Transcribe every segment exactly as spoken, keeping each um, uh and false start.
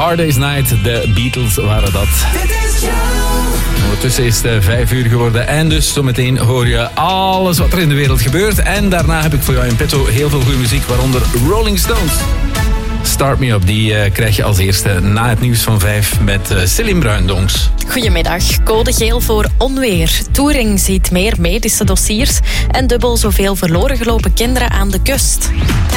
Hard Day's Night, de Beatles waren dat. Ondertussen is het vijf uur geworden en dus zometeen hoor je alles wat er in de wereld gebeurt. En daarna heb ik voor jou in petto heel veel goede muziek, waaronder Rolling Stones. Start Me Up, die uh, krijg je als eerste na het nieuws van vijf met uh, Céline Bruindonks. Goedemiddag. Code geel voor onweer. Touring ziet meer medische dossiers en dubbel zoveel verloren gelopen kinderen aan de kust.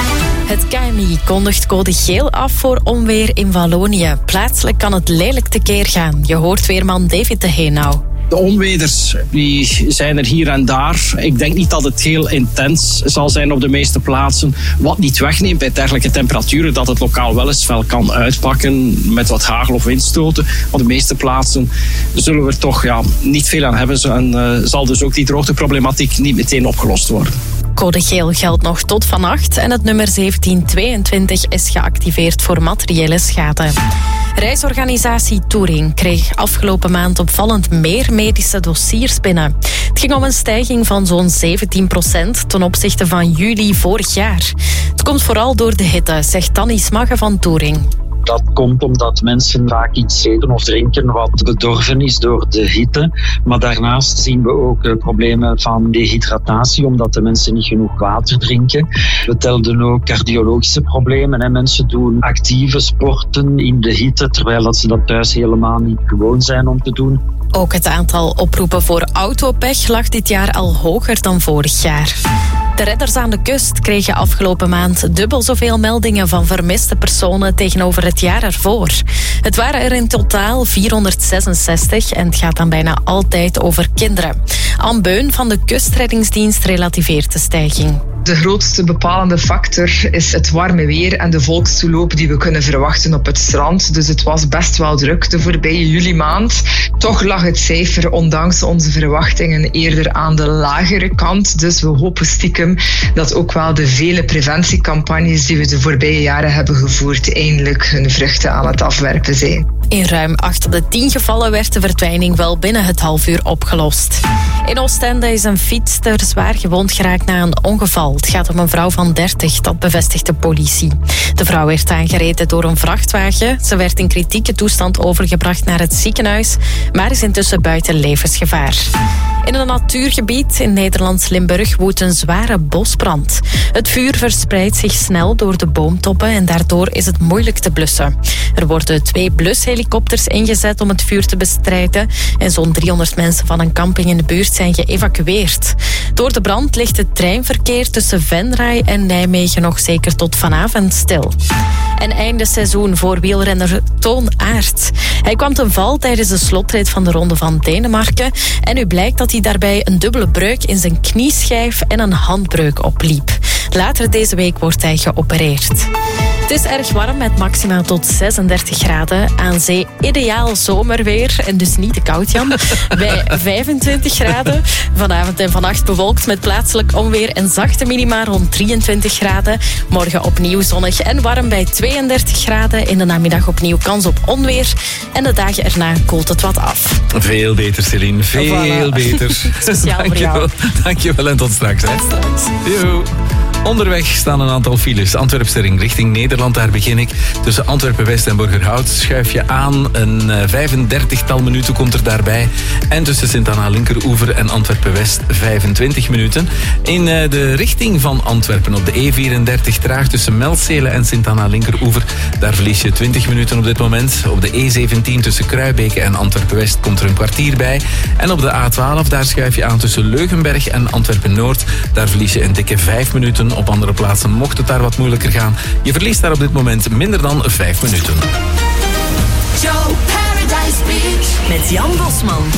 Het K M I kondigt code geel af voor onweer in Wallonië. Plaatselijk kan het lelijk tekeer gaan. Je hoort weerman David de Heenau. De onweders die zijn er hier en daar. Ik denk niet dat het heel intens zal zijn op de meeste plaatsen. Wat niet wegneemt bij dergelijke temperaturen dat het lokaal wel eens fel kan uitpakken met wat hagel of windstoten. Op de meeste plaatsen zullen we er toch ja, niet veel aan hebben. En uh, zal dus ook die droogteproblematiek niet meteen opgelost worden. Code geel geldt nog tot vannacht en het nummer zeventien tweeëntwintig is geactiveerd voor materiële schade. Reisorganisatie Touring kreeg afgelopen maand opvallend meer medische dossiers binnen. Het ging om een stijging van zo'n zeventien procent ten opzichte van juli vorig jaar. Het komt vooral door de hitte, zegt Tanny Smagge van Touring. Dat komt omdat mensen vaak iets eten of drinken wat bedorven is door de hitte. Maar daarnaast zien we ook problemen van dehydratatie, omdat de mensen niet genoeg water drinken. We telden ook cardiologische problemen. Hè. Mensen doen actieve sporten in de hitte, terwijl dat ze dat thuis helemaal niet gewoon zijn om te doen. Ook het aantal oproepen voor autopech lag dit jaar al hoger dan vorig jaar. De redders aan de kust kregen afgelopen maand dubbel zoveel meldingen van vermiste personen tegenover het jaar ervoor. Het waren er in totaal vierhonderdzesenzestig en het gaat dan bijna altijd over kinderen. Anne Beun van de Kustreddingsdienst relativeert de stijging. De grootste bepalende factor is het warme weer en de volkstoeloop die we kunnen verwachten op het strand. Dus het was best wel druk de voorbije juli maand. Toch lag het cijfer, ondanks onze verwachtingen, eerder aan de lagere kant. Dus we hopen stiekem dat ook wel de vele preventiecampagnes die we de voorbije jaren hebben gevoerd eindelijk hun vruchten aan het afwerpen zijn. In ruim acht op de tien gevallen werd de verdwijning wel binnen het half uur opgelost. In Oostende is een fietster zwaar gewond geraakt na een ongeval. Het gaat om een vrouw van dertig, dat bevestigt de politie. De vrouw werd aangereden door een vrachtwagen. Ze werd in kritieke toestand overgebracht naar het ziekenhuis, maar is intussen buiten levensgevaar. In een natuurgebied in Nederlands Limburg woedt een zware bosbrand. Het vuur verspreidt zich snel door de boomtoppen en daardoor is het moeilijk te blussen. Er worden twee blushelikopters ingezet om het vuur te bestrijden en zo'n driehonderd mensen van een camping in de buurt zijn geëvacueerd. Door de brand ligt het treinverkeer tussen Venray en Nijmegen nog zeker tot vanavond stil. En einde seizoen voor wielrenner Toon Aert. Hij kwam ten val tijdens de slotrit van de Ronde van Denemarken en nu blijkt dat hij daarbij een dubbele breuk in zijn knieschijf en een handbreuk opliep. Later deze week wordt hij geopereerd. Het is erg warm met maximaal tot zesendertig graden. Aan zee ideaal zomerweer en dus niet te koud, Jan. Bij vijfentwintig graden. Vanavond en vannacht bewolkt met plaatselijk onweer en zachte minima rond drieëntwintig graden. Morgen opnieuw zonnig en warm bij tweeëndertig graden. In de namiddag opnieuw kans op onweer. En de dagen erna koelt het wat af. Veel beter, Céline. Veel Voilà. beter. Speciaal voor jou. Dankjewel en tot straks. Hè. Tot straks. Yo. Onderweg staan een aantal files. Antwerpse ring richting Nederland, daar begin ik. Tussen Antwerpen-West en Borgerhout schuif je aan. Een vijfendertigtal minuten komt er daarbij. En tussen Sint-Anna Linkeroever en Antwerpen-West vijfentwintig minuten. In de richting van Antwerpen op de E vierendertig traag tussen Melzele en Sint-Anna Linkeroever. Daar verlies je twintig minuten op dit moment. Op de E zeventien tussen Kruibeke en Antwerpen-West komt er een kwartier bij. En op de A twaalf, daar schuif je aan tussen Leugenberg en Antwerpen-Noord. Daar verlies je een dikke vijf minuten. Op andere plaatsen mocht het daar wat moeilijker gaan. Je verliest daar op dit moment minder dan vijf minuten. Joe Paradise Beach met Jan Bosman.